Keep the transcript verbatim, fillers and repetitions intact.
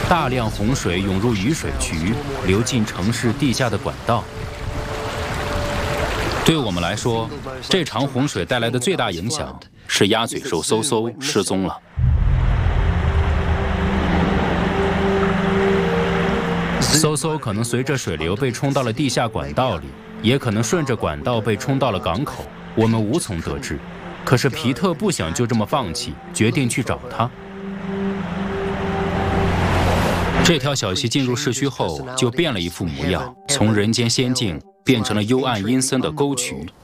大量洪水涌入雨水渠，流进城市地下的管道。对我们来说，这场洪水带来的最大影响是鸭嘴兽嗖嗖失踪了。嗖嗖可能随着水流被冲到了地下管道里，也可能顺着管道被冲到了港口，我们无从得知。可是皮特不想就这么放弃，决定去找他。这条小溪进入市区后，就变了一副模样，从人间仙境变成了幽暗阴森的沟渠。